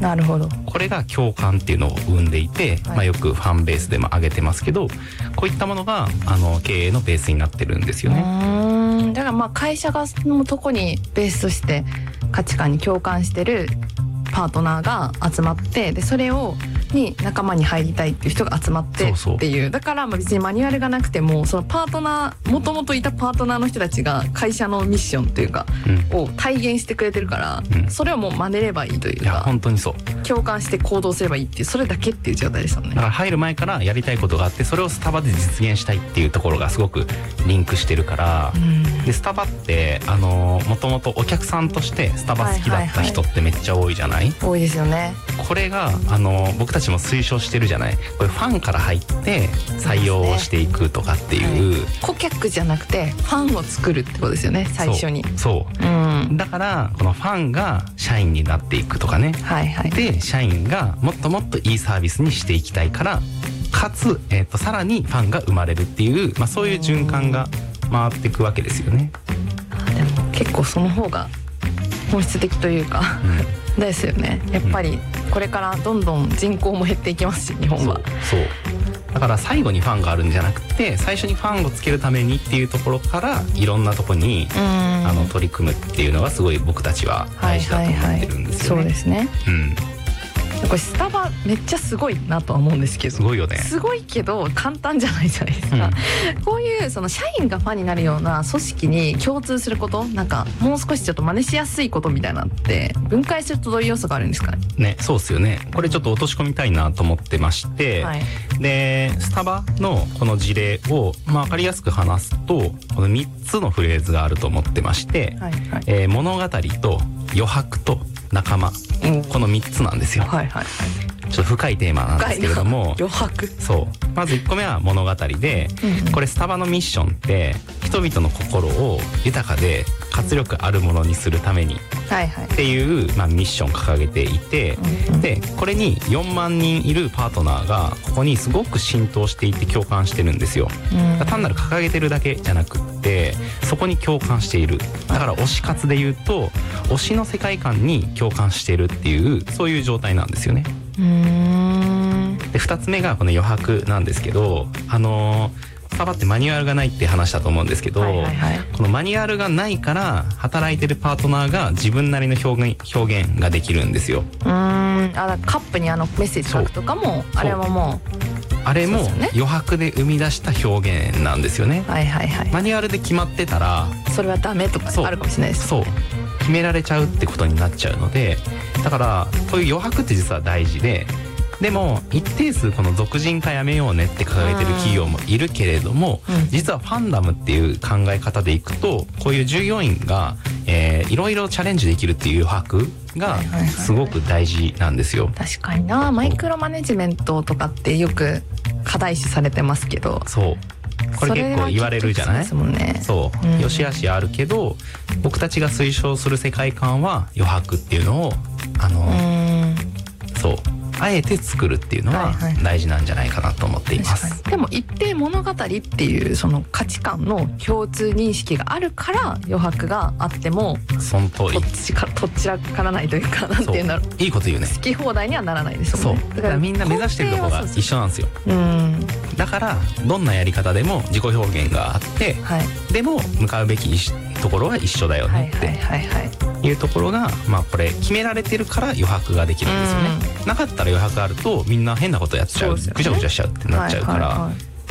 なるほど。 これが共感っていうのを生んでいて、よくファンベースでも挙げてますけど、こういったものが経営のベースになってるんですよね。 だから会社がのとこにベースとして価値観に共感してるパートナーが集まって、でそれに仲間に入りたいっていう人が集まってっていう、だから別にマニュアルがなくても、そのパートナー、もともといたパートナーの人たちが会社のミッションというか、を体現してくれてるから、それをもう真似ればいいというか、 いや本当にそう、 共感して行動すればいいっていう、それだけっていう状態ですよね。 だから入る前からやりたいことがあって、それをスタバで実現したいっていうところがすごくリンクしてるから、でスタバってもともとお客さんとしてスタバ好きだった人ってめっちゃ多いじゃない？ 多いですよね。 これが僕たちも推奨してるじゃない。これファンから入って採用をしていくとかっていう、 顧客じゃなくてファンを作るってことですよね、最初に。 そう、だからこのファンが社員になっていくとかね、で社員がもっともっといいサービスにしていきたいから、かつ、さらにファンが生まれるっていう、そういう循環が回っていくわけですよね。 でも結構その方が本質的というか、ですよね。やっぱりこれからどんどん人口も減っていきますし、日本は。 そうだから最後にファンがあるんじゃなくて、最初にファンをつけるためにっていうところからいろんなところに取り組むっていうのがすごい僕たちは大事だと思ってるんですよね。 そうですね。これスタバめっちゃすごいなとは思うんですけど、 すごいよね。 すごいけど簡単じゃないじゃないですか、こういうその社員がファンになるような組織に共通すること、なんかもう少しちょっと真似しやすいことみたいなって分解するとどういう要素があるんですかね。 そうですよね。これちょっと落とし込みたいなと思ってまして、でスタバのこの事例を分かりやすく話すと、この3つのフレーズがあると思ってまして、物語と余白と仲間、この3つなんですよ。ちょっと深いテーマなんですけれども、 余白。 まず1個目は物語で、これスタバのミッションって人々の心を豊かで活力あるものにするためにっていう、ミッションを掲げていて、でこれに4万人いるパートナーがここにすごく浸透していて共感してるんですよ。単なる掲げてるだけじゃなくってそこに共感している。だから推し活で言うと推しの世界観に共感しているっていう、そういう状態なんですよね。で2つ目がこの余白なんですけど、スタバってマニュアルがないって話だと思うんですけど、このマニュアルがないから働いてるパートナーが自分なりの表現ができるんですよ。 カップにメッセージ書くとかも、あれはもうあれも余白で生み出した表現なんですよね。マニュアルで決まってたらそれはダメとかあるかもしれないです。 決められちゃうってことになっちゃうので、だからそういう余白って実は大事で、でも一定数この俗人化やめようねって掲げてる企業もいるけれども、実はファンダムっていう考え方でいくと、こういう従業員がいろいろチャレンジできるっていう余白がすごく大事なんですよ。 確かにな。マイクロマネジメントとかってよく課題視されてますけど、これ結構言われるじゃない。良し悪しあるけど、僕たちが推奨する世界観は余白っていうのをあえて作るっていうのは大事なんじゃないかなと思っています。 でも一定物語っていうその価値観の共通認識があるから余白があってもその通りとっちらからないというか、なんていうんだろう、 いいこと言うね。 好き放題にはならないですよね。 だからみんな目指してるところが一緒なんですよ。だからどんなやり方でも自己表現があって、でも向かうべきところは一緒だよねっていうところが、これ決められてるから余白ができるんですよね。なかったら余白あるとみんな変なことやっちゃう、ぐちゃぐちゃしちゃうってなっちゃうから、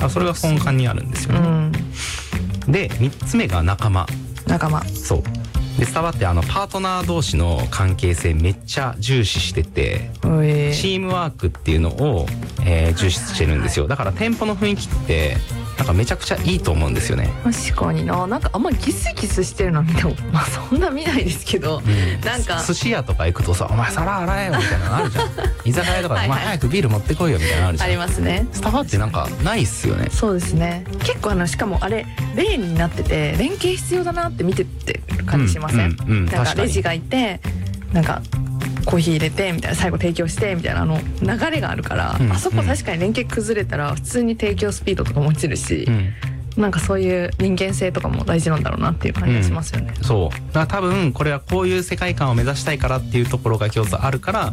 それが根幹にあるんですよね。で3つ目が仲間。でスタバってパートナー同士の関係性めっちゃ重視してて、チームワークっていうのを、重視してるんですよ。だから店舗の雰囲気ってなんかめちゃくちゃいいと思うんですよね。 確かにな。なんかあんまギスギスしてるの見てもそんな見ないですけど、なんか寿司屋とか行くとさ、お前皿洗えよみたいなのあるじゃん。居酒屋とかでお前早くビール持ってこいよみたいなのあるじゃん。 ありますね。 スタバってなんかないっすよね。 そうですね。結構しかもあれレーンになってて連携必要だなって見てってる感じしません？なんかレジがいて、なんかコーヒー入れてみたいな、最後提供してみたいな流れがあるから、あそこ確かに連携崩れたら普通に提供スピードとかも落ちるし、なんかそういう人間性とかも大事なんだろうなっていう感じがしますよね。 だから多分これはこういう世界観を目指したいからっていうところが共通あるから